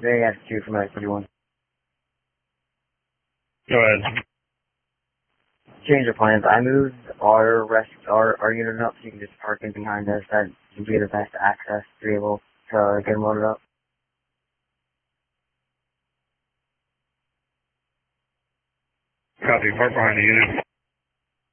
They got 2 from like 31. Go ahead. Change of plans. I moved our unit up so you can just park in behind us. That would be the best access to be able to get them loaded up. Copy, park behind the unit.